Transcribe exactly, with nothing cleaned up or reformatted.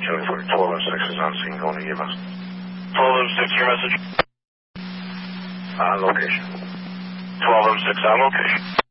seven four, twelve oh six is on scene, going to E M S. twelve oh six, your message? Uh, location. twelve oh six on location.